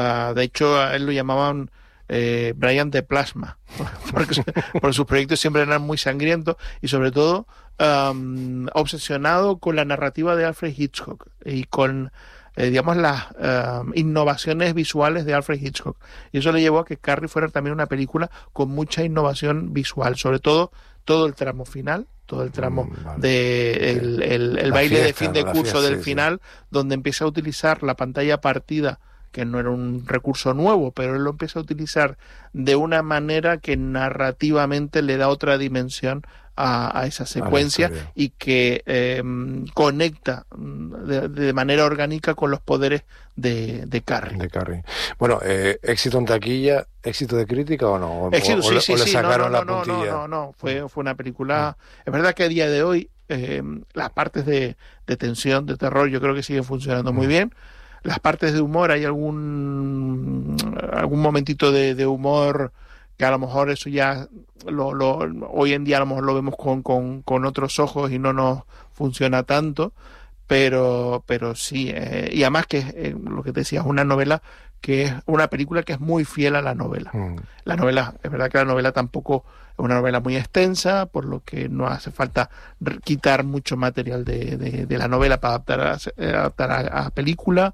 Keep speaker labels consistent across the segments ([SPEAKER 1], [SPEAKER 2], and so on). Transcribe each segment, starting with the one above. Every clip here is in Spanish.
[SPEAKER 1] De hecho, a él lo llamaban Brian de Plasma, porque sus proyectos siempre eran muy sangrientos y sobre todo obsesionado con la narrativa de Alfred Hitchcock y con, digamos, las innovaciones visuales de Alfred Hitchcock. Y eso le llevó a que Carrie fuera también una película con mucha innovación visual, sobre todo el tramo final, todo el tramo de el baile fiesta, de fin de curso fiesta, del final, donde empieza a utilizar la pantalla partida, que no era un recurso nuevo, pero él lo empieza a utilizar de una manera que narrativamente le da otra dimensión a esa secuencia y que conecta de manera orgánica con los poderes de Carrie.
[SPEAKER 2] De Carrie. Bueno, ¿éxito en taquilla, éxito de crítica o no?
[SPEAKER 1] Éxito,
[SPEAKER 2] o le sacaron la
[SPEAKER 1] puntilla? No, fue una película... Es verdad que a día de hoy las partes de tensión, de terror, yo creo que siguen funcionando muy bien. Las partes de humor, hay algún momentito de humor que a lo mejor eso ya hoy en día a lo mejor lo vemos con otros ojos y no nos funciona tanto, pero sí, y además que lo que te decía, es una novela que es una película que es muy fiel a la novela. La novela, es verdad que la novela tampoco es una novela muy extensa, por lo que no hace falta quitar mucho material de la novela para adaptar a película,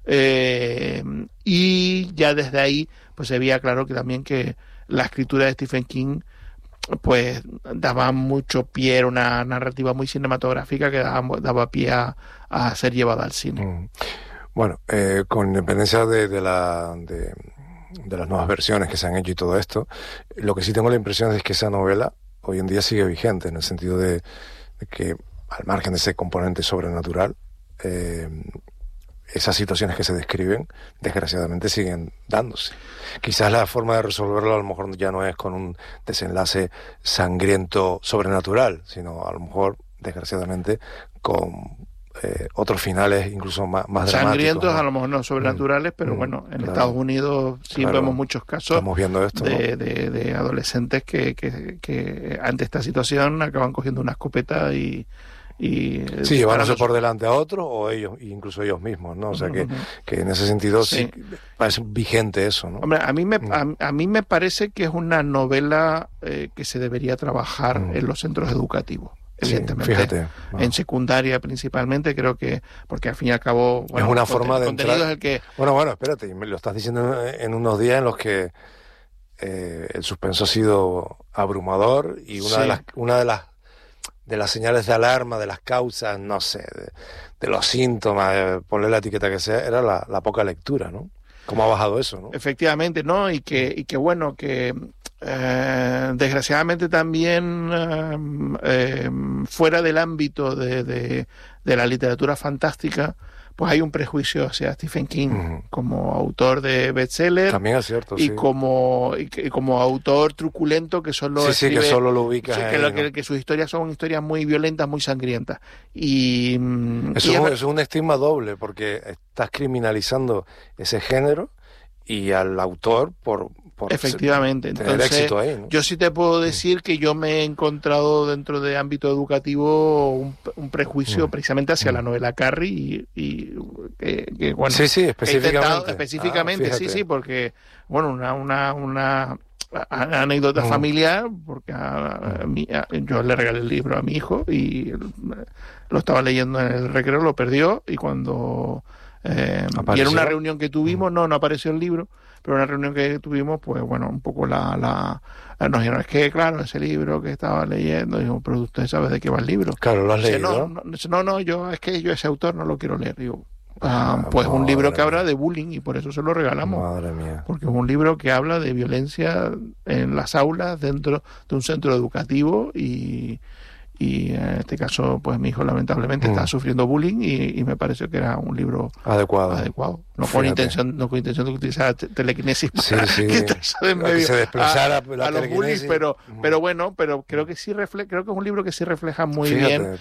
[SPEAKER 1] y ya desde ahí pues se veía claro que también que la escritura de Stephen King pues daba mucho pie, era una narrativa muy cinematográfica que daba pie a ser llevada al cine.
[SPEAKER 2] Bueno, con independencia de las nuevas versiones que se han hecho y todo esto, lo que sí tengo la impresión es que esa novela hoy en día sigue vigente, en el sentido de que, al margen de ese componente sobrenatural, esas situaciones que se describen, desgraciadamente siguen dándose. Quizás la forma de resolverlo a lo mejor ya no es con un desenlace sangriento sobrenatural, sino a lo mejor, desgraciadamente, con otros finales incluso más dramáticos.
[SPEAKER 1] Sangrientos, ¿no? A lo mejor no sobrenaturales, pero bueno, en Estados Unidos sí vemos muchos casos.
[SPEAKER 2] Estamos viendo esto,
[SPEAKER 1] de adolescentes que ante esta situación acaban cogiendo una escopeta y
[SPEAKER 2] llevándose por delante a otros o ellos, incluso ellos mismos, ¿no? O sea que en ese sentido sí parece vigente eso, ¿no?
[SPEAKER 1] Hombre, a mí me parece que es una novela que se debería trabajar en los centros educativos. Evidentemente,
[SPEAKER 2] fíjate,
[SPEAKER 1] en secundaria principalmente, creo que, porque al fin y al cabo,
[SPEAKER 2] es una forma de entrar.
[SPEAKER 1] Es el que...
[SPEAKER 2] Bueno, espérate, me lo estás diciendo en unos días en los que el suspenso ha sido abrumador y una de las señales de alarma, de las causas, no sé, de los síntomas, ponle la etiqueta que sea, era la poca lectura, ¿no? ¿Cómo ha bajado eso, no?
[SPEAKER 1] Efectivamente, ¿no? Y que bueno, que desgraciadamente también fuera del ámbito de la literatura fantástica, pues hay un prejuicio hacia Stephen King como autor de bestseller.
[SPEAKER 2] También es cierto,
[SPEAKER 1] y como autor truculento que solo escribe,
[SPEAKER 2] que solo lo ubicas
[SPEAKER 1] que sus historias son historias muy violentas, muy sangrientas. Y
[SPEAKER 2] eso es un estigma doble, porque estás criminalizando ese género y al autor por
[SPEAKER 1] efectivamente.
[SPEAKER 2] Tener éxito ahí, ¿no?
[SPEAKER 1] Yo sí te puedo decir que yo me he encontrado dentro del ámbito educativo un prejuicio precisamente hacia la novela Carrie y que bueno, específicamente, sí, porque bueno, una anécdota familiar, porque yo le regalé el libro a mi hijo y lo estaba leyendo en el recreo, lo perdió y cuando y en una reunión que tuvimos, no apareció el libro, pero en una reunión que tuvimos, pues bueno, un poco nos dijeron, es que claro, ese libro que estaba leyendo, digo, pero usted sabe de qué va el libro.
[SPEAKER 2] Claro, lo has leído.
[SPEAKER 1] No, yo ese autor no lo quiero leer, digo. Pues un libro que habla de bullying y por eso se lo regalamos.
[SPEAKER 2] Madre mía.
[SPEAKER 1] Porque es un libro que habla de violencia en las aulas dentro de un centro educativo y en este caso pues mi hijo lamentablemente está sufriendo bullying y me pareció que era un libro adecuado. No con intención de utilizar telequinesis para que
[SPEAKER 2] se desplazara
[SPEAKER 1] a los bullies, pero bueno, pero creo que sí creo que es un libro que sí refleja muy bien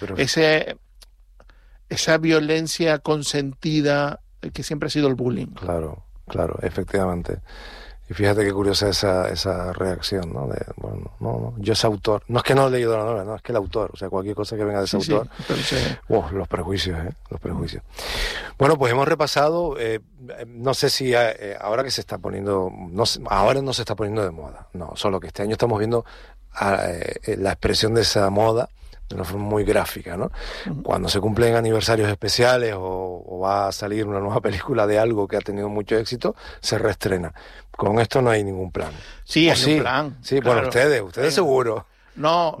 [SPEAKER 1] esa violencia consentida que siempre ha sido el bullying.
[SPEAKER 2] Claro, efectivamente. Y fíjate qué curiosa esa reacción, ¿no? Bueno, no, yo ese autor, no es que no he leído la novela, no, es que el autor, o sea, cualquier cosa que venga de ese autor, los prejuicios, los prejuicios. Bueno, pues hemos repasado, no sé si ahora que se está poniendo, ahora no se está poniendo de moda, no, solo que este año estamos viendo la expresión de esa moda de una forma muy gráfica, ¿no? Cuando se cumplen aniversarios especiales o va a salir una nueva película de algo que ha tenido mucho éxito, se reestrena. Con esto no hay ningún plan.
[SPEAKER 1] Sí, hay un plan.
[SPEAKER 2] Sí, claro. Bueno, ustedes seguro.
[SPEAKER 1] No,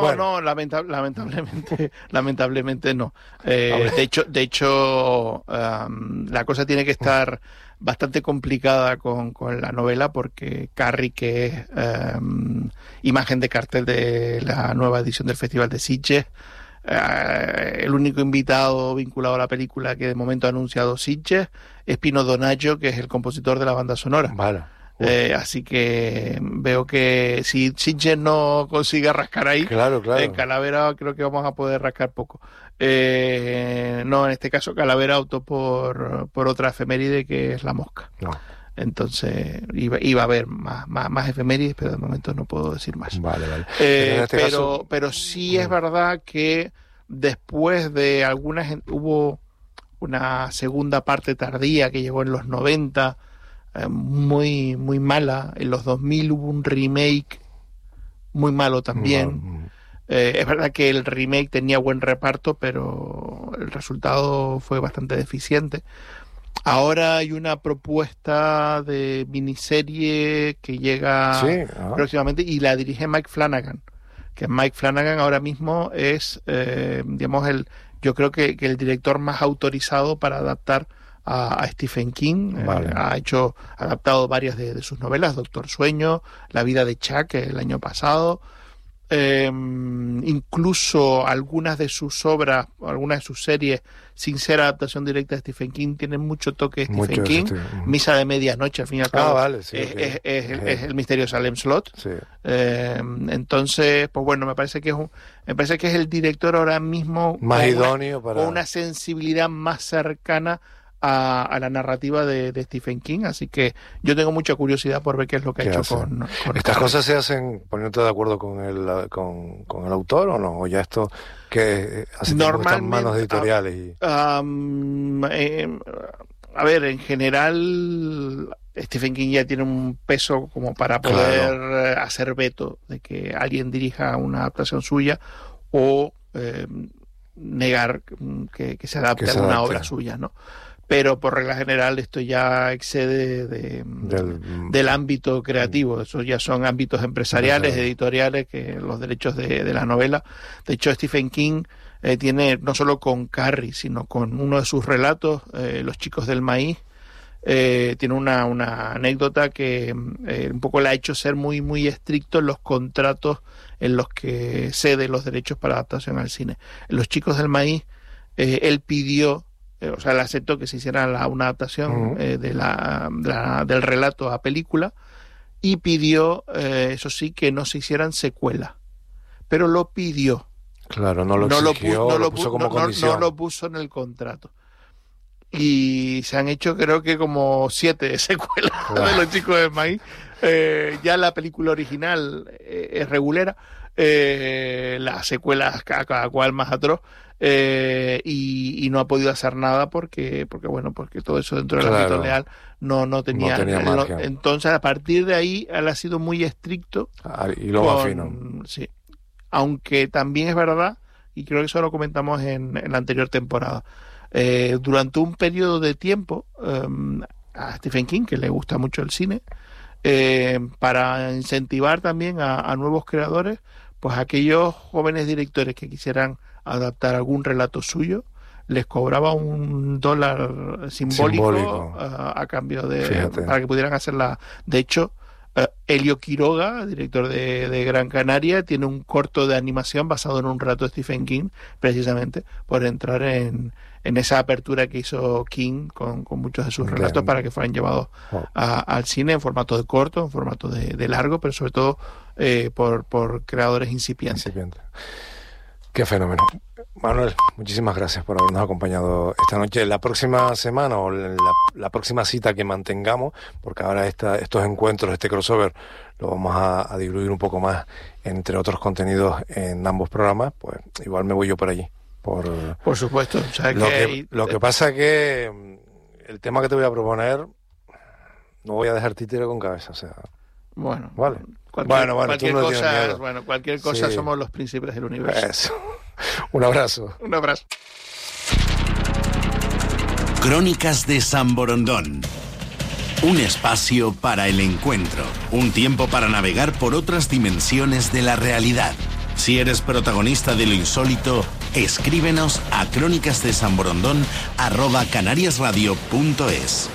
[SPEAKER 1] lamentablemente no. De hecho, la cosa tiene que estar bastante complicada con la novela, porque Carrie, que es imagen de cartel de la nueva edición del Festival de Sitges, el único invitado vinculado a la película que de momento ha anunciado Sitges es Pino Donaggio, que es el compositor de la banda sonora.
[SPEAKER 2] Vale.
[SPEAKER 1] Así que veo que si Sitges no consigue rascar ahí,
[SPEAKER 2] claro.
[SPEAKER 1] en Calavera creo que vamos a poder rascar poco. No, en este caso Calavera optó por otra efeméride, que es La Mosca.
[SPEAKER 2] No.
[SPEAKER 1] Entonces iba a haber más efemérides, pero de momento no puedo decir más.
[SPEAKER 2] Vale.
[SPEAKER 1] Pero sí es verdad que después de hubo una segunda parte tardía que llegó en los 90, muy mala. En los 2000 hubo un remake muy malo también. Es verdad que el remake tenía buen reparto, pero el resultado fue bastante deficiente. Ahora hay una propuesta de miniserie que llega próximamente, y la dirige Mike Flanagan, que Mike Flanagan ahora mismo es, yo creo que el director más autorizado para adaptar a Stephen King.
[SPEAKER 2] Vale.
[SPEAKER 1] Ha adaptado varias de sus novelas: Doctor Sueño, La vida de Chuck, el año pasado. Incluso algunas de sus obras, algunas de sus series, sin ser adaptación directa de Stephen King, tienen mucho toque de Stephen King. Misa de Medianoche, al fin y al cabo, es el misterio de Salem Slot.
[SPEAKER 2] Sí.
[SPEAKER 1] Entonces, pues bueno, me parece que es el director ahora mismo
[SPEAKER 2] más idóneo para...
[SPEAKER 1] con una sensibilidad más cercana a la narrativa de Stephen King, así que yo tengo mucha curiosidad por ver qué es lo que ha hecho con
[SPEAKER 2] ¿Estas cosas se hacen poniéndote de acuerdo con el autor o no? ¿O ya esto que hace tiempo que está en manos editoriales?
[SPEAKER 1] A ver, en general Stephen King ya tiene un peso como para poder hacer veto de que alguien dirija una adaptación suya, o negar que se adapte a una obra suya, ¿no? Pero por regla general esto ya excede del ámbito creativo. Eso ya son ámbitos empresariales, editoriales, que los derechos de la novela. De hecho, Stephen King tiene, no solo con Carrie, sino con uno de sus relatos, Los chicos del maíz, tiene una anécdota que un poco le ha hecho ser muy estricto en los contratos en los que cede los derechos para adaptación al cine. En Los chicos del maíz, él pidió, o sea, él aceptó que se hiciera una adaptación del relato a película, y pidió, eso sí, que no se hicieran secuelas, pero lo pidió.
[SPEAKER 2] Claro, no lo puso como condición.
[SPEAKER 1] No lo puso en el contrato. Y se han hecho, creo que como 7 secuelas de Los chicos del maíz. Ya la película original es regulera, las secuelas cada cual más atroz. Y no ha podido hacer nada porque todo eso dentro del ámbito legal no tenía margen. Entonces, a partir de ahí, él ha sido muy estricto
[SPEAKER 2] y lo más fino.
[SPEAKER 1] Sí. Aunque también es verdad, y creo que eso lo comentamos en la anterior temporada, durante un periodo de tiempo, a Stephen King, que le gusta mucho el cine, para incentivar también a nuevos creadores, pues aquellos jóvenes directores que quisieran adaptar algún relato suyo, les cobraba $1 simbólico a cambio para que pudieran hacerla. De hecho, Elio Quiroga, director de Gran Canaria, tiene un corto de animación basado en un relato de Stephen King, precisamente por entrar en esa apertura que hizo King con muchos de sus relatos, para que fueran llevados al cine en formato de corto, en formato de largo, pero sobre todo por creadores incipientes.
[SPEAKER 2] Qué fenómeno. Manuel, muchísimas gracias por habernos acompañado esta noche. La próxima semana o la próxima cita que mantengamos, porque ahora estos encuentros, este crossover, lo vamos a diluir un poco más entre otros contenidos en ambos programas, pues igual me voy yo por allí.
[SPEAKER 1] Por supuesto. O sea,
[SPEAKER 2] lo que pasa que el tema que te voy a proponer no voy a dejar títere con cabeza, o sea...
[SPEAKER 1] Bueno,
[SPEAKER 2] vale.
[SPEAKER 1] Cualquier cosa, sí. Somos los príncipes del universo.
[SPEAKER 2] Eso. Un abrazo.
[SPEAKER 1] Un abrazo.
[SPEAKER 3] Crónicas de San Borondón. Un espacio para el encuentro. Un tiempo para navegar por otras dimensiones de la realidad. Si eres protagonista de lo insólito, escríbenos a crónicasdesanborondón@canariasradio.es.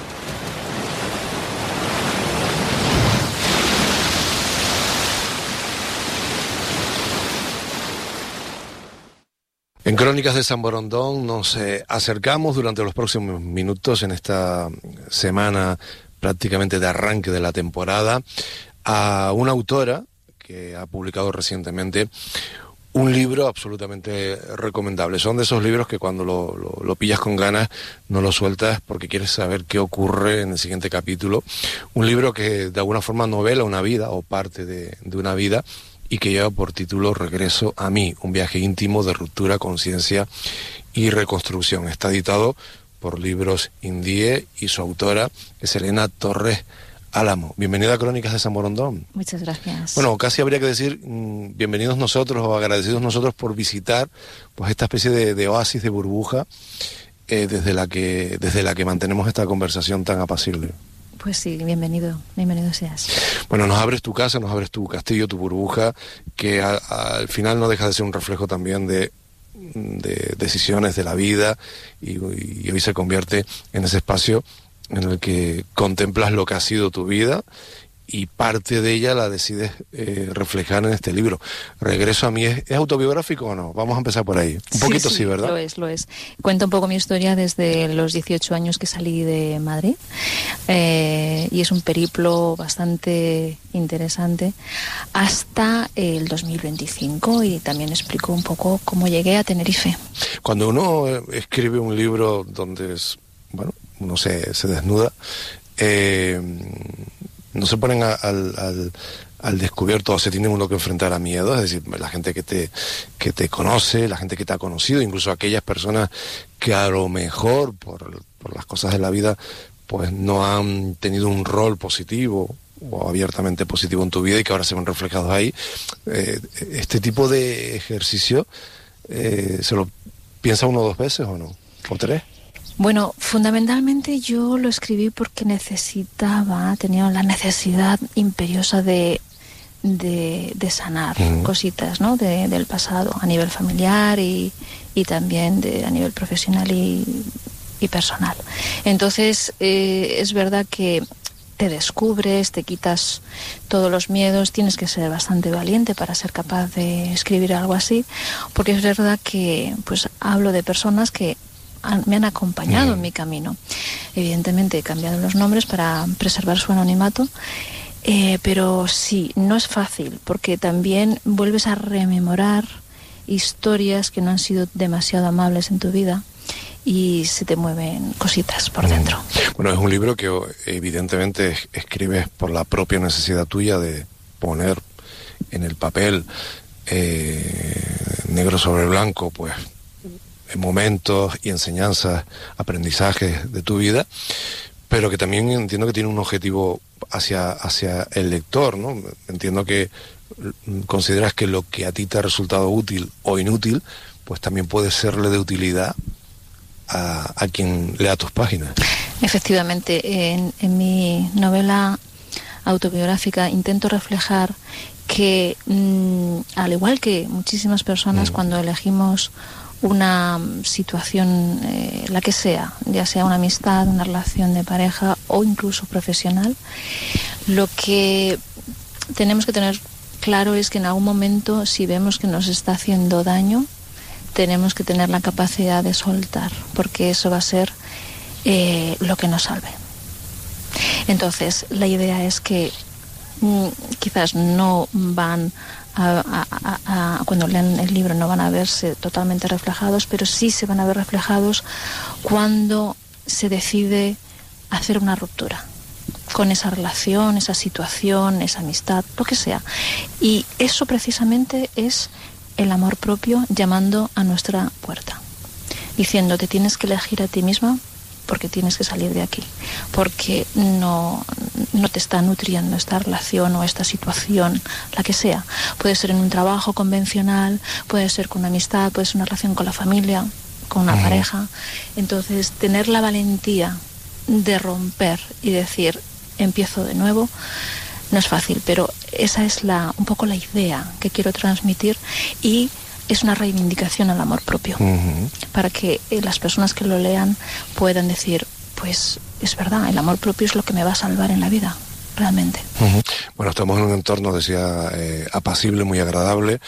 [SPEAKER 2] En Crónicas de San Borondón nos acercamos durante los próximos minutos en esta semana prácticamente de arranque de la temporada a una autora que ha publicado recientemente un libro absolutamente recomendable. Son de esos libros que cuando lo pillas con ganas no lo sueltas porque quieres saber qué ocurre en el siguiente capítulo. Un libro que de alguna forma novela una vida o parte de una vida y que lleva por título Regreso a mí, un viaje íntimo de ruptura, conciencia y reconstrucción. Está editado por Libros Indie y su autora es Elena Torres Álamo. Bienvenida a Crónicas de San Borondón.
[SPEAKER 4] Muchas gracias.
[SPEAKER 2] Bueno, casi habría que decir bienvenidos nosotros o agradecidos nosotros por visitar pues esta especie de oasis de burbuja desde la que mantenemos esta conversación tan apacible.
[SPEAKER 4] Pues sí, bienvenido seas.
[SPEAKER 2] Bueno, nos abres tu casa, nos abres tu castillo, tu burbuja, que al final no deja de ser un reflejo también de decisiones de la vida y hoy se convierte en ese espacio en el que contemplas lo que ha sido tu vida y parte de ella la decides reflejar en este libro. Regreso a mí, ¿es autobiográfico o no? Vamos a empezar por ahí. Un poquito sí, ¿verdad?
[SPEAKER 4] Lo es. Cuento un poco mi historia desde los 18 años que salí de Madrid y es un periplo bastante interesante hasta el 2025 y también explico un poco cómo llegué a Tenerife.
[SPEAKER 2] Cuando uno escribe un libro donde uno se desnuda, no se ponen al descubierto o se tiene uno que enfrentar a miedo, es decir, la gente que te conoce, la gente que te ha conocido, incluso aquellas personas que a lo mejor por las cosas de la vida pues no han tenido un rol positivo o abiertamente positivo en tu vida y que ahora se ven reflejados ahí. Este tipo de ejercicio ¿se lo piensa uno 2 veces o no? ¿O 3?
[SPEAKER 4] Bueno, fundamentalmente yo lo escribí porque tenía la necesidad imperiosa de sanar cositas, ¿no? Del pasado, a nivel familiar y también a nivel profesional y personal. Entonces, es verdad que te descubres, te quitas todos los miedos, tienes que ser bastante valiente para ser capaz de escribir algo así, porque es verdad que pues hablo de personas que me han acompañado en mi camino. Evidentemente he cambiado los nombres para preservar su anonimato, pero sí, no es fácil, porque también vuelves a rememorar historias que no han sido demasiado amables en tu vida y se te mueven cositas por dentro.
[SPEAKER 2] Bueno, es un libro que evidentemente escribes por la propia necesidad tuya de poner en el papel negro sobre blanco, pues momentos y enseñanzas, aprendizajes de tu vida, pero que también entiendo que tiene un objetivo hacia el lector, ¿no? Entiendo que consideras que lo que a ti te ha resultado útil o inútil, pues también puede serle de utilidad a quien lea tus páginas.
[SPEAKER 4] Efectivamente, en mi novela autobiográfica intento reflejar que, al igual que muchísimas personas, cuando elegimos una situación, la que sea, ya sea una amistad, una relación de pareja o incluso profesional, lo que tenemos que tener claro es que en algún momento, si vemos que nos está haciendo daño, tenemos que tener la capacidad de soltar, porque eso va a ser lo que nos salve. Entonces, la idea es que quizás no van cuando lean el libro no van a verse totalmente reflejados, pero sí se van a ver reflejados cuando se decide hacer una ruptura con esa relación, esa situación, esa amistad, lo que sea. Y eso precisamente es el amor propio llamando a nuestra puerta, diciendo: te tienes que elegir a ti misma porque tienes que salir de aquí, porque no te está nutriendo esta relación o esta situación, la que sea. Puede ser en un trabajo convencional, puede ser con una amistad, puede ser una relación con la familia, con una pareja. Entonces, tener la valentía de romper y decir: empiezo de nuevo, no es fácil, pero esa es un poco la idea que quiero transmitir, y es una reivindicación al amor propio, para que las personas que lo lean puedan decir: pues es verdad, el amor propio es lo que me va a salvar en la vida, realmente.
[SPEAKER 2] Bueno, estamos en un entorno, decía, apacible, muy agradable.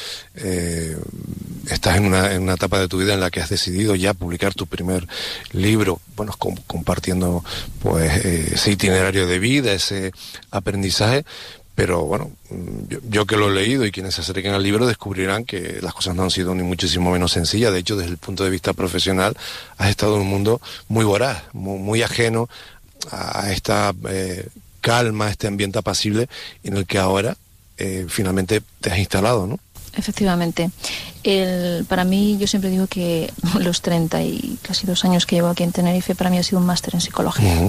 [SPEAKER 2] Estás en una etapa de tu vida en la que has decidido ya publicar tu primer libro, bueno, compartiendo pues ese itinerario de vida, ese aprendizaje. Pero bueno, yo que lo he leído y quienes se acerquen al libro descubrirán que las cosas no han sido ni muchísimo menos sencillas. De hecho, desde el punto de vista profesional, has estado en un mundo muy voraz, muy ajeno a esta calma, este ambiente apacible en el que ahora finalmente te has instalado, ¿no?
[SPEAKER 4] Efectivamente. Para mí, yo siempre digo que los 30 y casi 2 años que llevo aquí en Tenerife, para mí ha sido un máster en psicología.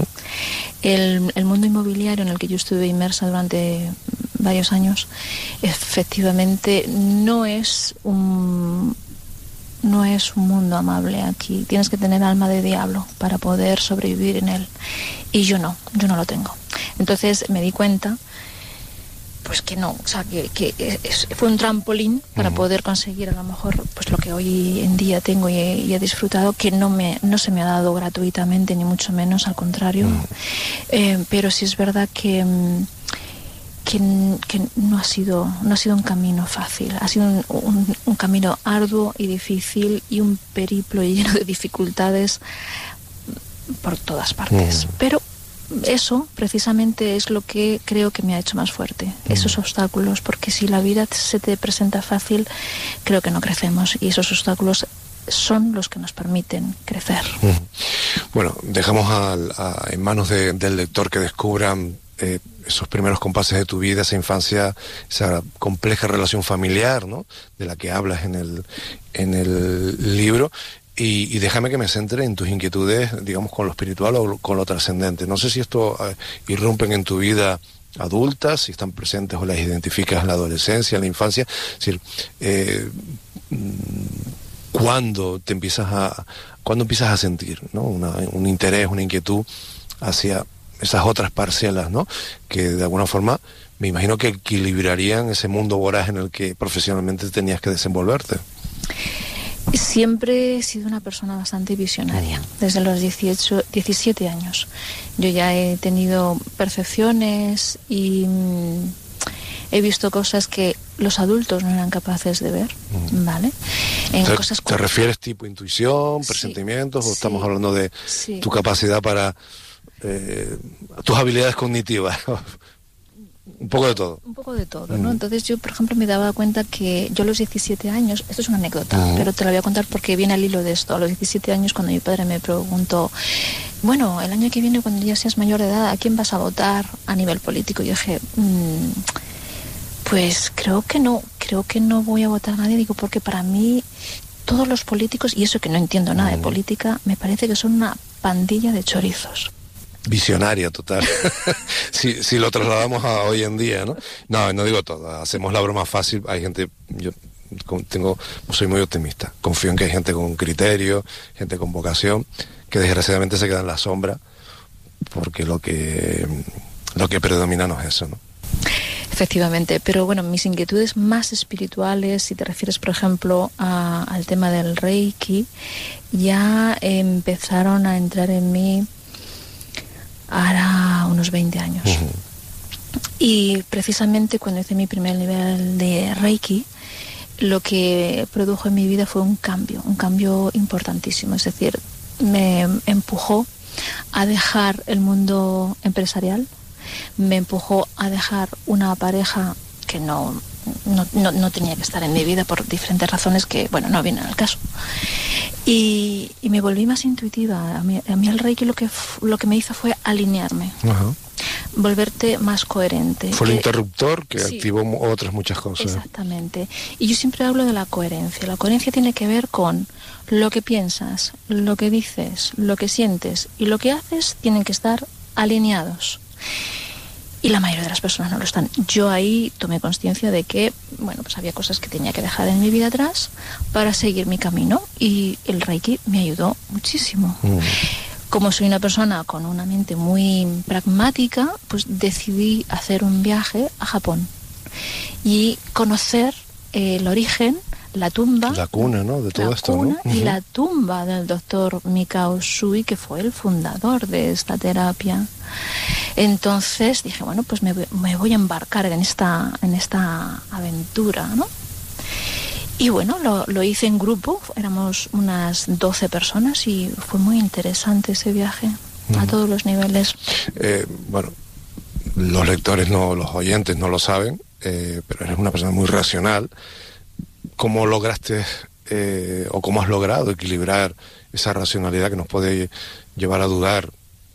[SPEAKER 4] El mundo inmobiliario en el que yo estuve inmersa durante varios años, efectivamente no es un mundo amable aquí. Tienes que tener alma de diablo para poder sobrevivir en él. Y yo no lo tengo. Entonces me di cuenta pues que no, o sea, que fue un trampolín para poder conseguir a lo mejor pues lo que hoy en día tengo y he disfrutado, que no se me ha dado gratuitamente, ni mucho menos, al contrario. Pero sí es verdad que no ha sido un camino fácil, ha sido un camino arduo y difícil, y un periplo lleno de dificultades por todas partes. Pero eso precisamente es lo que creo que me ha hecho más fuerte, esos obstáculos, porque si la vida se te presenta fácil, creo que no crecemos, y esos obstáculos son los que nos permiten crecer.
[SPEAKER 2] Bueno, dejamos en manos del lector que descubran esos primeros compases de tu vida, esa infancia, esa compleja relación familiar, ¿no?, de la que hablas en el libro. Y déjame que me centre en tus inquietudes, digamos, con lo espiritual o con lo trascendente. No sé si esto irrumpen en tu vida adulta, si están presentes o las identificas en la adolescencia, en la infancia. Es decir, ¿cuándo empiezas a sentir, ¿no?, un interés, una inquietud hacia esas otras parcelas, ¿no?, que de alguna forma me imagino que equilibrarían ese mundo voraz en el que profesionalmente tenías que desenvolverte?
[SPEAKER 4] Siempre he sido una persona bastante visionaria, desde los 17 años. Yo ya he tenido percepciones y he visto cosas que los adultos no eran capaces de ver, ¿vale?
[SPEAKER 2] ¿Te refieres tipo intuición, presentimientos, o estamos hablando de tu capacidad para tus habilidades cognitivas? Un poco de todo.
[SPEAKER 4] Un poco de todo, ¿no? Entonces yo, por ejemplo, me daba cuenta que yo a los 17 años, esto es una anécdota, pero te la voy a contar porque viene al hilo de esto. A los 17 años, cuando mi padre me preguntó, bueno, el año que viene, cuando ya seas mayor de edad, ¿a quién vas a votar a nivel político? Yo dije, pues creo que no voy a votar a nadie. Digo, porque para mí todos los políticos, y eso que no entiendo nada de política, me parece que son una pandilla de chorizos.
[SPEAKER 2] Visionaria total. si lo trasladamos a hoy en día, ¿no? No digo todo, hacemos la broma fácil. Hay gente, yo soy muy optimista, confío en que hay gente con criterio, gente con vocación, que desgraciadamente se queda en la sombra, porque lo que predomina no es eso, ¿no?
[SPEAKER 4] Efectivamente, pero bueno, mis inquietudes más espirituales, si te refieres, por ejemplo, al tema del Reiki, ya empezaron a entrar en mí hará unos 20 años. Y precisamente cuando hice mi primer nivel de Reiki, lo que produjo en mi vida fue un cambio importantísimo. Es decir, me empujó a dejar el mundo empresarial me empujó a dejar una pareja que no tenía que estar en mi vida por diferentes razones que, bueno, no vienen al caso. Y me volví más intuitiva. A mí el Reiki lo que me hizo fue alinearme.
[SPEAKER 2] Ajá.
[SPEAKER 4] Volverte más coherente.
[SPEAKER 2] Fue el interruptor que
[SPEAKER 4] sí,
[SPEAKER 2] activó otras muchas cosas.
[SPEAKER 4] Exactamente. Y yo siempre hablo de la coherencia. La coherencia tiene que ver con lo que piensas, lo que dices, lo que sientes y lo que haces tienen que estar alineados. Y la mayoría de las personas no lo están. Yo ahí tomé conciencia de que, bueno, pues había cosas que tenía que dejar en mi vida atrás para seguir mi camino, y el Reiki me ayudó muchísimo. Como soy una persona con una mente muy pragmática, pues decidí hacer un viaje a Japón y conocer el origen, la tumba,
[SPEAKER 2] la cuna, ¿no?, de todo esto, ¿no?
[SPEAKER 4] Y la tumba del doctor Mikao Usui, que fue el fundador de esta terapia. Entonces dije, bueno, pues me voy a embarcar en esta aventura, ¿no? Y bueno, lo hice en grupo, éramos unas 12 personas y fue muy interesante ese viaje a todos los niveles.
[SPEAKER 2] Bueno, los lectores, los oyentes no lo saben, pero eres una persona muy racional. ¿Cómo lograste o cómo has logrado equilibrar esa racionalidad que nos puede llevar a dudar?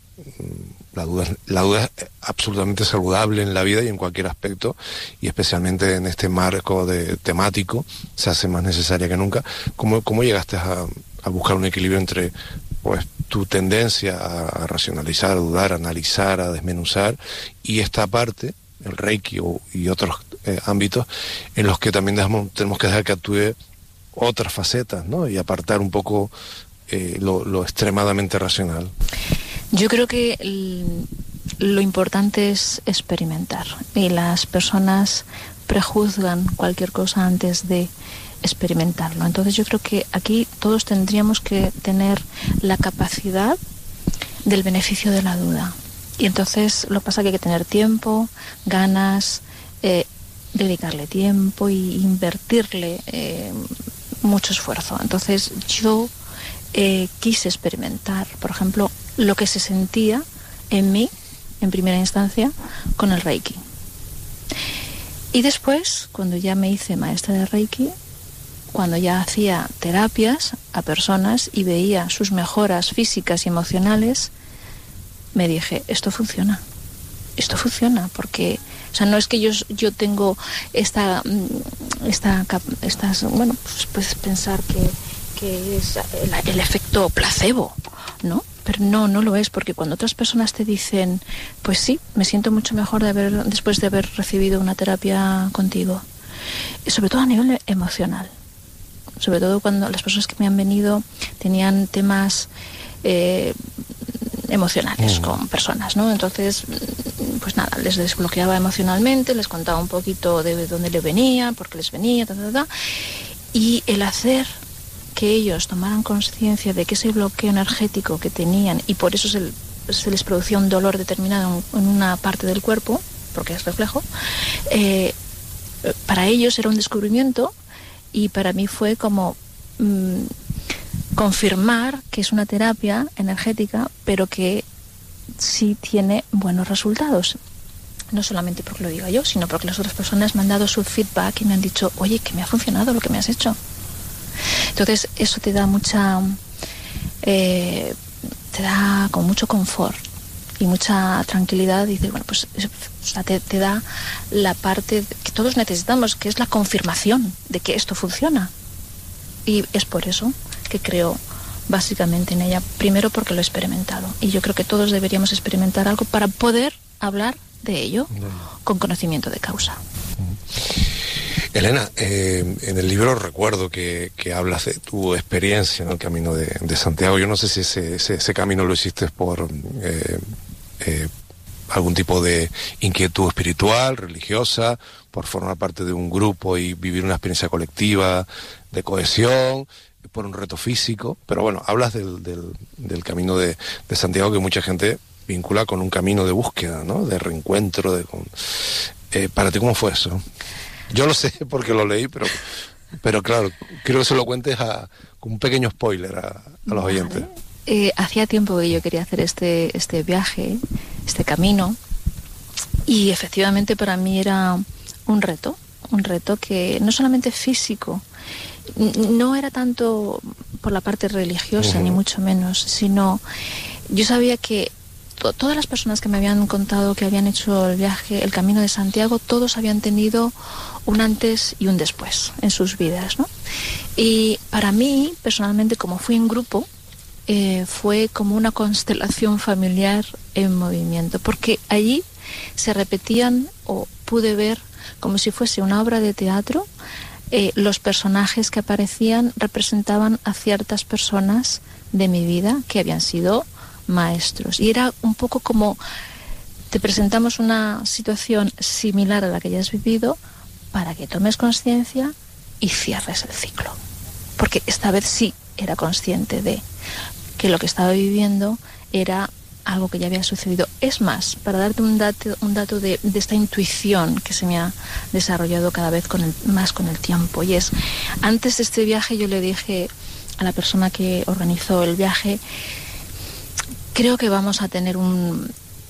[SPEAKER 2] La duda es absolutamente saludable en la vida y en cualquier aspecto, y especialmente en este marco temático se hace más necesaria que nunca. ¿Cómo llegaste a buscar un equilibrio entre, pues, tu tendencia a racionalizar, a dudar, a analizar, a desmenuzar, y esta parte, el Reiki y otros ámbitos en los que también tenemos que dejar que actúe otras facetas, ¿no?, y apartar un poco lo extremadamente racional?
[SPEAKER 4] Yo creo que lo importante es experimentar, y las personas prejuzgan cualquier cosa antes de experimentarlo. Entonces yo creo que aquí todos tendríamos que tener la capacidad del beneficio de la duda. Y entonces lo que pasa es que hay que tener tiempo, ganas, dedicarle tiempo y invertirle mucho esfuerzo. Entonces yo quise experimentar, por ejemplo, lo que se sentía en mí, en primera instancia, con el Reiki. Y después, cuando ya me hice maestra de Reiki, cuando ya hacía terapias a personas y veía sus mejoras físicas y emocionales, me dije, esto funciona, porque, o sea, no es que yo tengo estas, bueno, pues puedes pensar que es el efecto placebo, ¿no? Pero no lo es, porque cuando otras personas te dicen, pues sí, me siento mucho mejor después de haber recibido una terapia contigo, sobre todo a nivel emocional, sobre todo cuando las personas que me han venido tenían temas emocionales con personas, ¿no? Entonces, pues nada, les desbloqueaba emocionalmente, les contaba un poquito de dónde le venía, por qué les venía, y el hacer que ellos tomaran conciencia de que ese bloqueo energético que tenían, y por eso se les producía un dolor determinado en una parte del cuerpo, porque es reflejo, para ellos era un descubrimiento, y para mí fue como confirmar que es una terapia energética, pero que sí tiene buenos resultados. No solamente porque lo diga yo, sino porque las otras personas me han dado su feedback y me han dicho, oye, que me ha funcionado lo que me has hecho. Entonces eso te da te da como mucho confort y mucha tranquilidad. Y dices, bueno, pues o sea, te da la parte que todos necesitamos, que es la confirmación de que esto funciona. Y es por eso que creo básicamente en ella, primero porque lo he experimentado, y yo creo que todos deberíamos experimentar algo para poder hablar de ello con conocimiento de causa.
[SPEAKER 2] Elena, en el libro recuerdo que hablas de tu experiencia en el Camino de Santiago. Yo no sé si ese camino lo hiciste por algún tipo de inquietud espiritual, religiosa, por formar parte de un grupo y vivir una experiencia colectiva de cohesión, por un reto físico. Pero bueno, hablas del Camino de Santiago, que mucha gente vincula con un camino de búsqueda, ¿no?, de reencuentro. Para ti, ¿cómo fue eso? Yo lo sé porque lo leí, pero claro, quiero que se lo cuentes con un pequeño spoiler a los oyentes.
[SPEAKER 4] Hacía tiempo que yo quería hacer este viaje, este camino, Y efectivamente para mí era un reto que no solamente físico, no era tanto por la parte religiosa, ni mucho menos, sino yo sabía que todas las personas que me habían contado que habían hecho el viaje, el Camino de Santiago, todos habían tenido un antes y un después en sus vidas, ¿no? Y para mí, personalmente, como fui en grupo, fue como una constelación familiar en movimiento, porque allí se repetían, o pude ver como si fuese una obra de teatro, los personajes que aparecían representaban a ciertas personas de mi vida que habían sido maestros. Y era un poco como te presentamos una situación similar a la que ya has vivido para que tomes conciencia y cierres el ciclo. Porque esta vez sí era consciente de que lo que estaba viviendo era algo que ya había sucedido. Es más, para darte un dato de esta intuición que se me ha desarrollado cada vez más con el tiempo, y es, antes de este viaje yo le dije a la persona que organizó el viaje, creo que vamos a tener un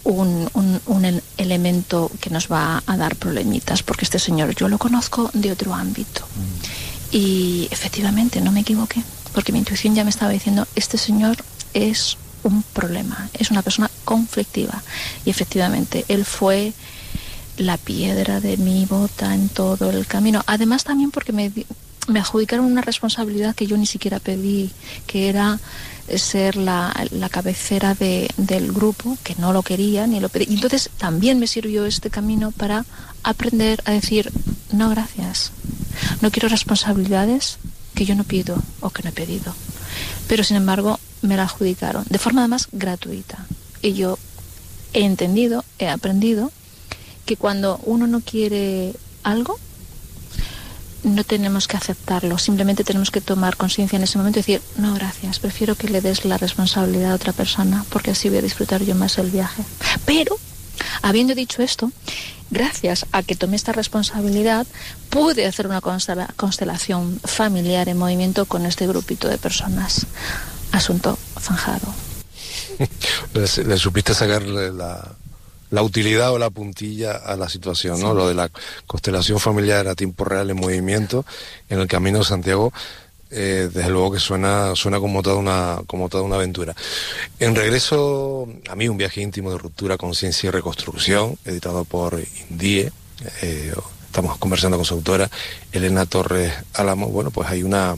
[SPEAKER 4] elemento que nos va a dar problemitas, porque este señor yo lo conozco de otro ámbito. Y efectivamente no me equivoqué, porque mi intuición ya me estaba diciendo, este señor es un problema, es una persona conflictiva. Y efectivamente él fue la piedra de mi bota en todo el camino. Además también porque me adjudicaron una responsabilidad que yo ni siquiera pedí, que era ser la cabecera del grupo, que no lo quería ni lo pedí. Y entonces también me sirvió este camino para aprender a decir, no, gracias, no quiero responsabilidades que yo no pido o que no he pedido. Pero sin embargo me la adjudicaron de forma además gratuita. Y yo he entendido, he aprendido que cuando uno no quiere algo, no tenemos que aceptarlo, simplemente tenemos que tomar conciencia en ese momento y decir, no, gracias, prefiero que le des la responsabilidad a otra persona, porque así voy a disfrutar yo más el viaje. Pero, habiendo dicho esto, gracias a que tomé esta responsabilidad, pude hacer una constelación familiar en movimiento con este grupito de personas. Asunto zanjado.
[SPEAKER 2] Le supiste sacarle la utilidad o la puntilla a la situación, ¿no? Sí. Lo de la constelación familiar a tiempo real en movimiento en el Camino de Santiago, desde luego que suena como toda una aventura. En Regreso a mí, un viaje íntimo de ruptura, conciencia y reconstrucción, editado por INDIE, estamos conversando con su autora Elena Torres Álamo. Bueno, pues hay una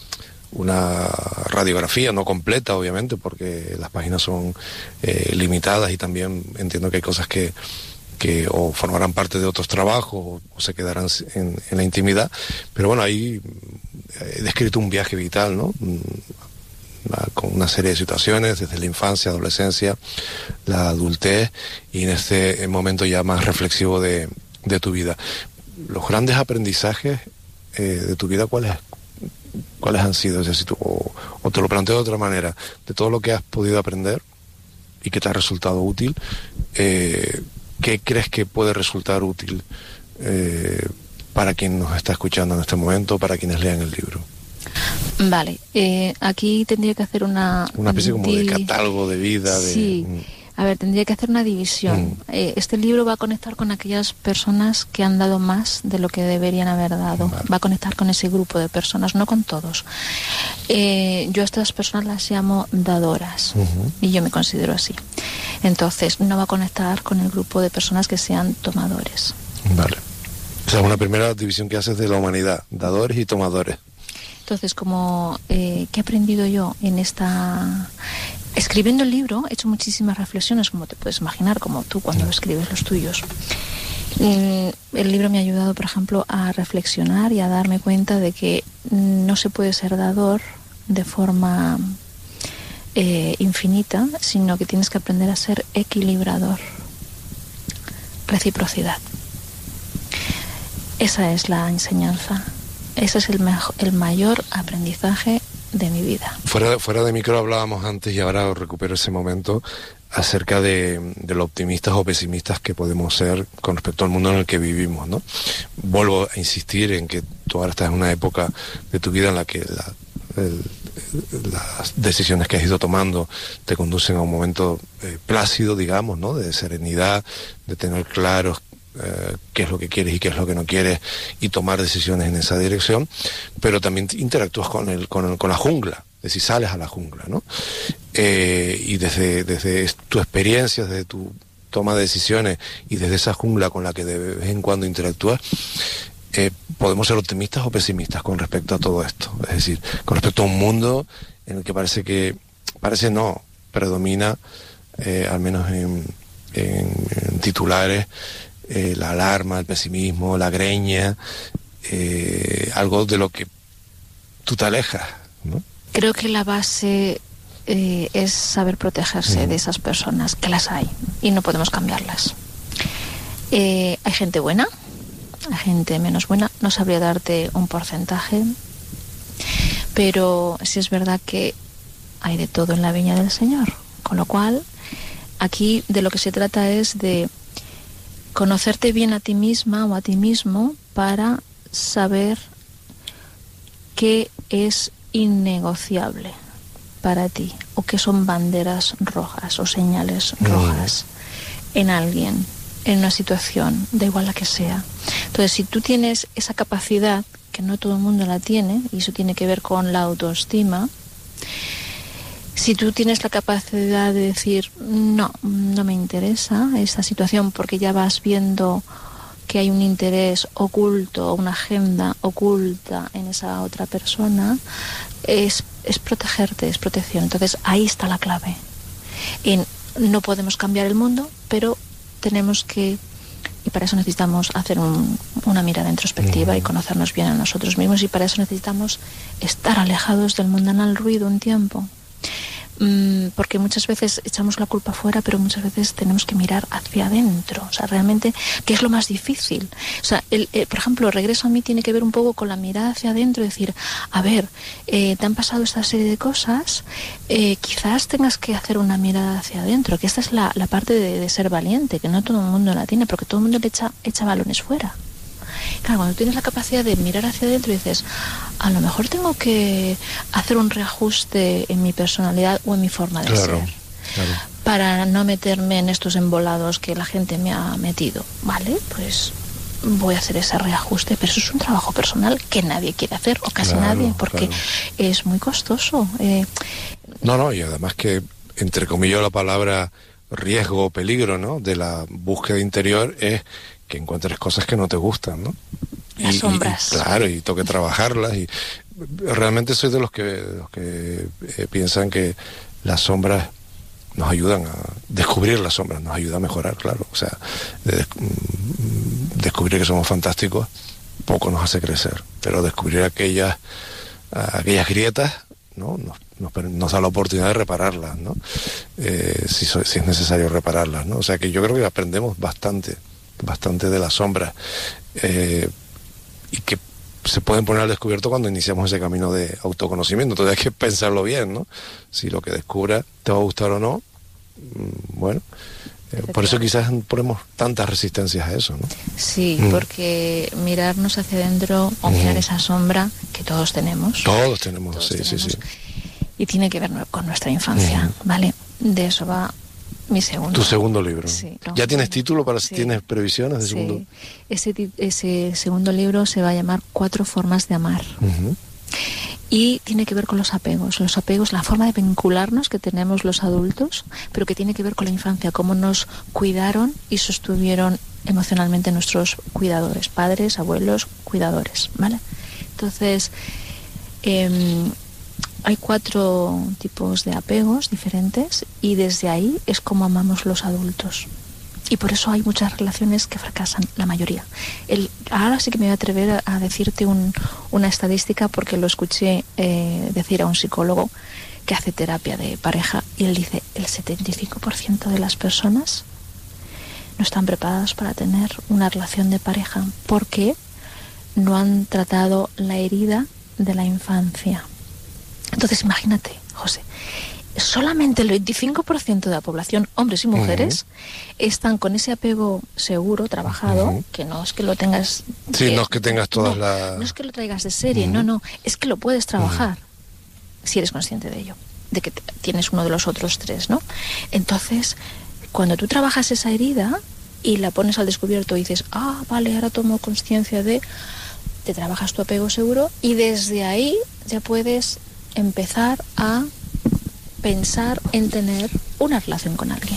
[SPEAKER 2] radiografía, no completa obviamente, porque las páginas son limitadas, y también entiendo que hay cosas que o formarán parte de otros trabajos o se quedarán en la intimidad, pero bueno, ahí he descrito un viaje vital, ¿no? Con una serie de situaciones desde la infancia, adolescencia, la adultez, y en este momento ya más reflexivo de tu vida. Los grandes aprendizajes de tu vida, ¿cuáles han sido? Es decir, o te lo planteo de otra manera, de todo lo que has podido aprender y que te ha resultado útil, ¿qué crees que puede resultar útil para quien nos está escuchando en este momento, para quienes lean el libro?
[SPEAKER 4] Vale, aquí tendría que hacer una
[SPEAKER 2] especie como de catálogo de vida.
[SPEAKER 4] Sí. A ver, tendría que hacer una división. Este libro va a conectar con aquellas personas que han dado más de lo que deberían haber dado. Vale. Va a conectar con ese grupo de personas, no con todos. Yo a estas personas las llamo dadoras, y yo me considero así. Entonces, no va a conectar con el grupo de personas que sean tomadores.
[SPEAKER 2] Vale. O sea, una primera división que haces de la humanidad, dadores y tomadores.
[SPEAKER 4] Entonces, como ¿qué he aprendido yo en esta... Escribiendo el libro he hecho muchísimas reflexiones, como te puedes imaginar, como tú cuando escribes los tuyos. El libro me ha ayudado, por ejemplo, a reflexionar y a darme cuenta de que no se puede ser dador de forma infinita, sino que tienes que aprender a ser equilibrador. Reciprocidad. Esa es la enseñanza. Ese es el mayor aprendizaje de mi vida.
[SPEAKER 2] Fuera de micro hablábamos antes, y ahora recupero ese momento, acerca de lo optimistas o pesimistas que podemos ser con respecto al mundo en el que vivimos, ¿no? Vuelvo a insistir en que tú ahora estás en una época de tu vida en la que las decisiones que has ido tomando te conducen a un momento plácido, digamos, ¿no? De serenidad, de tener claros qué es lo que quieres y qué es lo que no quieres, y tomar decisiones en esa dirección, pero también interactúas con la jungla, es decir, sales a la jungla, ¿no? Y desde tu experiencia, desde tu toma de decisiones y desde esa jungla con la que de vez en cuando interactúas, podemos ser optimistas o pesimistas con respecto a todo esto, es decir, con respecto a un mundo en el que predomina, al menos en titulares, la alarma, el pesimismo, la greña, algo de lo que tú te alejas, ¿no?
[SPEAKER 4] Creo que la base es saber protegerse de esas personas, que las hay y no podemos cambiarlas. Hay gente buena, hay gente menos buena, no sabría darte un porcentaje, pero sí es verdad que hay de todo en la viña del Señor, con lo cual aquí de lo que se trata es de conocerte bien a ti misma o a ti mismo para saber qué es innegociable para ti o qué son banderas rojas o señales rojas en alguien, en una situación, da igual la que sea. Entonces, si tú tienes esa capacidad, que no todo el mundo la tiene, y eso tiene que ver con la autoestima, si tú tienes la capacidad de decir, no me interesa esta situación, porque ya vas viendo que hay un interés oculto, una agenda oculta en esa otra persona, es protegerte, es protección. Entonces ahí está la clave. No podemos cambiar el mundo, pero tenemos que, y para eso necesitamos hacer una mirada introspectiva y conocernos bien a nosotros mismos, y para eso necesitamos estar alejados del mundanal ruido un tiempo. Porque muchas veces echamos la culpa fuera, pero muchas veces tenemos que mirar hacia adentro. O sea, realmente, ¿qué es lo más difícil? O sea, por ejemplo, el regreso a mí tiene que ver un poco con la mirada hacia adentro, decir, a ver, te han pasado esta serie de cosas, quizás tengas que hacer una mirada hacia adentro, que esta es la parte de ser valiente, que no todo el mundo la tiene, porque todo el mundo le echa balones fuera. Claro, cuando tienes la capacidad de mirar hacia adentro y dices, a lo mejor tengo que hacer un reajuste en mi personalidad o en mi forma de ser, para no meterme en estos embolados que la gente me ha metido, ¿vale? Pues voy a hacer ese reajuste, pero eso es un trabajo personal que nadie quiere hacer, o casi nadie, porque es muy costoso.
[SPEAKER 2] No, y además que, entre comillas, la palabra riesgo o peligro, ¿no?, de la búsqueda interior es que encuentres cosas que no te gustan, ¿no?
[SPEAKER 4] Las sombras.
[SPEAKER 2] Claro, y toque trabajarlas. Y realmente soy de los que piensan que las sombras nos ayudan a descubrir las sombras, nos ayuda a mejorar, claro. O sea, descubrir que somos fantásticos poco nos hace crecer, pero descubrir aquellas grietas, ¿no?, nos da la oportunidad de repararlas, ¿no? Si es necesario repararlas, ¿no? O sea que yo creo que aprendemos bastante de las sombras, y que se pueden poner al descubierto cuando iniciamos ese camino de autoconocimiento. Entonces hay que pensarlo bien, ¿no? Si lo que descubras te va a gustar o no. Bueno, por eso quizás ponemos tantas resistencias a eso, ¿no?
[SPEAKER 4] Sí, porque mirarnos hacia adentro o mirar esa sombra que todos tenemos.
[SPEAKER 2] Todos tenemos, sí.
[SPEAKER 4] Y tiene que ver con nuestra infancia, ¿vale? De eso va mi segundo.
[SPEAKER 2] Tu segundo libro.
[SPEAKER 4] Sí,
[SPEAKER 2] ¿Ya tienes título para si tienes previsiones de segundo?
[SPEAKER 4] Ese segundo libro se va a llamar 4 formas de amar. Y tiene que ver con los apegos, la forma de vincularnos que tenemos los adultos, pero que tiene que ver con la infancia, cómo nos cuidaron y sostuvieron emocionalmente nuestros cuidadores, padres, abuelos, cuidadores, ¿vale? Entonces, hay 4 tipos de apegos diferentes, y desde ahí es como amamos los adultos. Y por eso hay muchas relaciones que fracasan, la mayoría. Ahora sí que me voy a atrever a decirte una estadística, porque lo escuché decir a un psicólogo que hace terapia de pareja, y él dice, el 75% de las personas no están preparadas para tener una relación de pareja porque no han tratado la herida de la infancia. Entonces imagínate, José, solamente el 25% de la población, hombres y mujeres, están con ese apego seguro, trabajado, que no es que lo tengas...
[SPEAKER 2] Sí, no es que tengas todas las...
[SPEAKER 4] No es que lo traigas de serie, no, es que lo puedes trabajar. si eres consciente de ello, de que tienes uno de los otros 3, ¿no? Entonces, cuando tú trabajas esa herida y la pones al descubierto y dices, vale, ahora tomo conciencia de... Te trabajas tu apego seguro y desde ahí ya puedes empezar a pensar en tener una relación con alguien.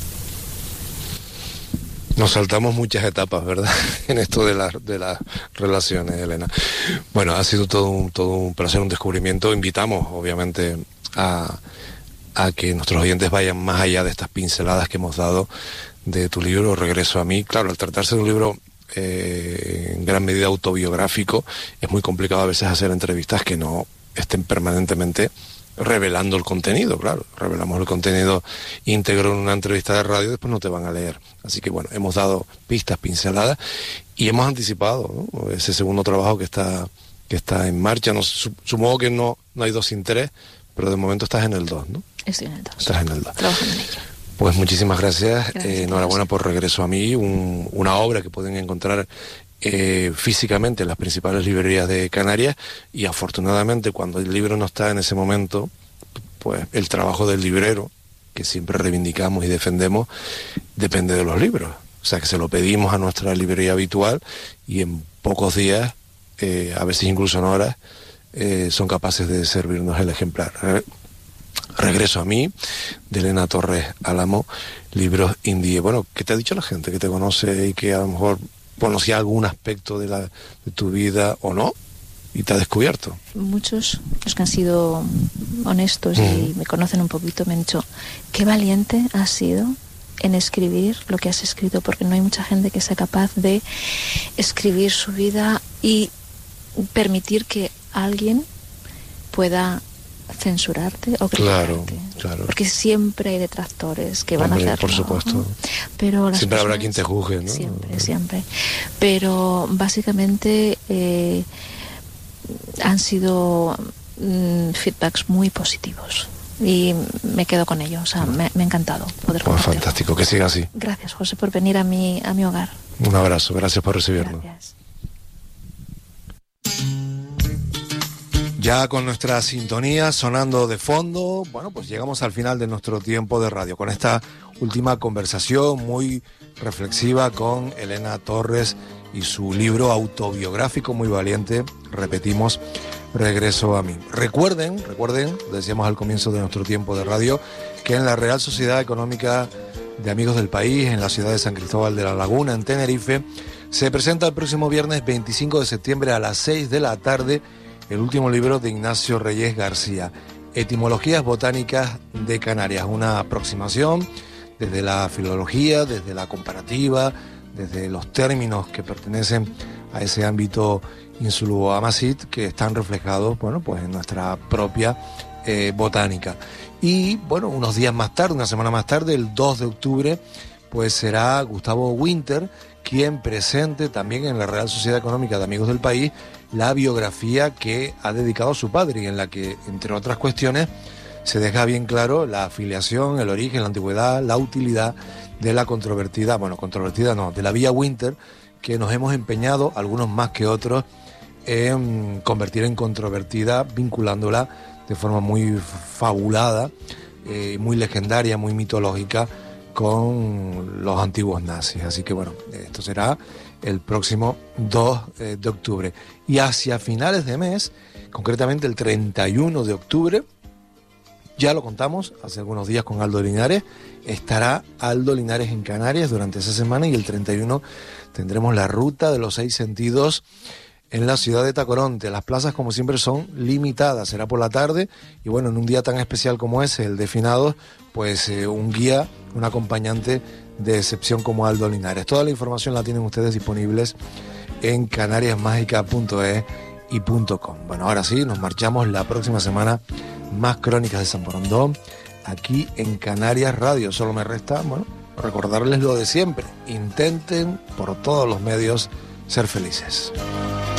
[SPEAKER 2] Nos saltamos muchas etapas, ¿verdad? En esto de las relaciones, Elena. Bueno, ha sido todo un placer, un descubrimiento. Invitamos, obviamente, a que nuestros oyentes vayan más allá de estas pinceladas que hemos dado de tu libro, Regreso a mí. Claro, al tratarse de un libro en gran medida autobiográfico, es muy complicado a veces hacer entrevistas que no estén permanentemente revelando el contenido. Claro, revelamos el contenido íntegro en una entrevista de radio, después no te van a leer. Así que bueno, hemos dado pistas, pinceladas, y hemos anticipado, ¿no?, ese segundo trabajo que está en marcha. Supongo que no hay 2 sin 3, pero de momento estás en el 2, ¿no?
[SPEAKER 4] Estoy en el 2.
[SPEAKER 2] Estás en el 2.
[SPEAKER 4] Trabajando en ello.
[SPEAKER 2] Pues muchísimas gracias. Enhorabuena por Regreso a mí, una obra que pueden encontrar físicamente en las principales librerías de Canarias, y afortunadamente cuando el libro no está en ese momento, pues el trabajo del librero, que siempre reivindicamos y defendemos, depende de los libros. O sea, que se lo pedimos a nuestra librería habitual y en pocos días, a veces incluso en horas, son capaces de servirnos el ejemplar. Regreso a mí, de Elena Torres Álamo, libros indie. Bueno, ¿qué te ha dicho la gente que te conoce y que a lo mejor conocía algún aspecto de tu vida o no, y te ha descubierto?
[SPEAKER 4] Muchos, los que han sido honestos y me conocen un poquito, me han dicho, qué valiente has sido en escribir lo que has escrito, porque no hay mucha gente que sea capaz de escribir su vida y permitir que alguien pueda censurarte o criticarte. Claro. Porque siempre hay detractores que van a hacerlo.
[SPEAKER 2] Por supuesto.
[SPEAKER 4] ¿No? Pero
[SPEAKER 2] siempre habrá quien te juzgue, ¿no?
[SPEAKER 4] Siempre. Pero básicamente han sido feedbacks muy positivos y me quedo con ello. O sea, me ha encantado poder compartirlo.
[SPEAKER 2] Fantástico, que siga así.
[SPEAKER 4] Gracias, José, por venir a mi hogar.
[SPEAKER 2] Un abrazo, gracias por recibirnos.
[SPEAKER 4] Gracias.
[SPEAKER 2] Ya con nuestra sintonía sonando de fondo, bueno, pues llegamos al final de nuestro tiempo de radio, con esta última conversación muy reflexiva con Elena Torres y su libro autobiográfico muy valiente, repetimos, Regreso a mí. Recuerden, decíamos al comienzo de nuestro tiempo de radio, que en la Real Sociedad Económica de Amigos del País, en la ciudad de San Cristóbal de la Laguna, en Tenerife, se presenta el próximo viernes 25 de septiembre a las 6 de la tarde el último libro de Ignacio Reyes García, Etimologías Botánicas de Canarias, una aproximación desde la filología, desde la comparativa, desde los términos que pertenecen a ese ámbito insulo-amazigh que están reflejados, bueno, pues en nuestra propia botánica. Y bueno, unos días más tarde, una semana más tarde, el 2 de octubre, pues será Gustavo Winter quien presente también en la Real Sociedad Económica de Amigos del País la biografía que ha dedicado a su padre, y en la que, entre otras cuestiones, se deja bien claro la afiliación, el origen, la antigüedad, la utilidad de la de la Villa Winter, que nos hemos empeñado, algunos más que otros, en convertir en controvertida, vinculándola de forma muy fabulada, muy legendaria, muy mitológica, con los antiguos nazis. Así que bueno, esto será el próximo 2 de octubre. Y hacia finales de mes, concretamente el 31 de octubre, ya lo contamos hace algunos días con Aldo Linares, estará Aldo Linares en Canarias durante esa semana, y el 31 tendremos la ruta de los 6 sentidos en la ciudad de Tacoronte. Las plazas, como siempre, son limitadas, será por la tarde, y bueno, en un día tan especial como ese, el de Finados, pues un guía, un acompañante de excepción como Aldo Linares. Toda la información la tienen ustedes disponibles en canariasmágica.es y .com. Bueno, ahora sí, nos marchamos la próxima semana, más crónicas de San Borondón, aquí en Canarias Radio. Solo me resta, bueno, recordarles lo de siempre: intenten por todos los medios ser felices.